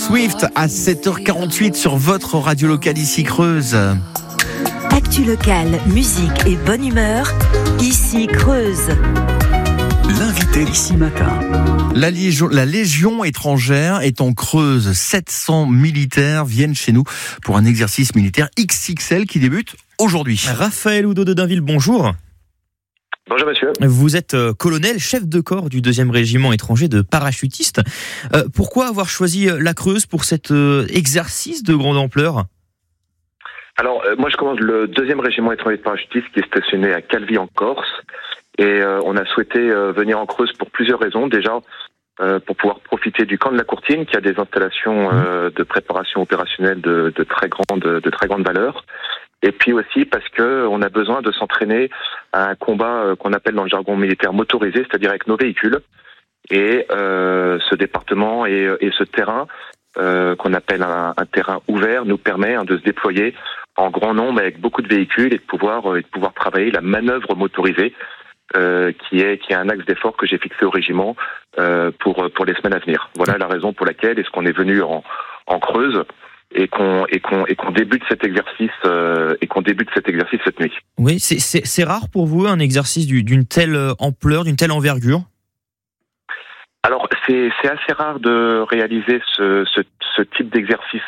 Swift à 7h48 sur votre radio locale ici Creuse. Actu locale, musique et bonne humeur, ici Creuse. L'invité d'ici matin. La Légion étrangère est en Creuse. 700 militaires viennent chez nous pour un exercice militaire XXL qui débute aujourd'hui. Raphaël Oudot de Dainville, bonjour. Bonjour monsieur. Vous êtes colonel, chef de corps du 2e régiment étranger de parachutistes. Pourquoi avoir choisi la Creuse pour cet exercice de grande ampleur ? Alors moi je commande le 2e régiment étranger de parachutistes qui est stationné à Calvi en Corse. Et on a souhaité venir en Creuse pour plusieurs raisons. Déjà, pour pouvoir profiter du camp de la Courtine, qui a des installations de préparation opérationnelle de très grande valeur. Et puis aussi parce que on a besoin de s'entraîner à un combat qu'on appelle dans le jargon militaire motorisé, c'est-à-dire avec nos véhicules. Et ce département et ce terrain qu'on appelle un terrain ouvert nous permet de se déployer en grand nombre avec beaucoup de véhicules et de pouvoir travailler la manœuvre motorisée. Qui est un axe d'effort que j'ai fixé au régiment pour les semaines à venir. Voilà la raison pour laquelle est-ce qu'on est venu en Creuse et qu'on débute cet exercice cette nuit. Oui, c'est rare pour vous un exercice d'une telle ampleur, d'une telle envergure. Alors c'est assez rare de réaliser ce type d'exercice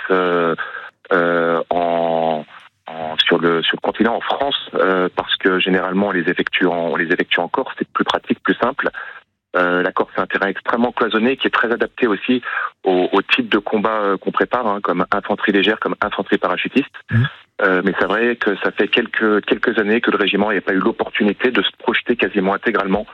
sur le continent en France parce que généralement on les effectue en Corse, c'est plus pratique, plus simple. La Corse c'est un terrain extrêmement cloisonné qui est très adapté aussi au type de combat qu'on prépare, comme infanterie légère, comme infanterie parachutiste. Mais c'est vrai que ça fait quelques années que le régiment n'avait pas eu l'opportunité de se projeter quasiment intégralement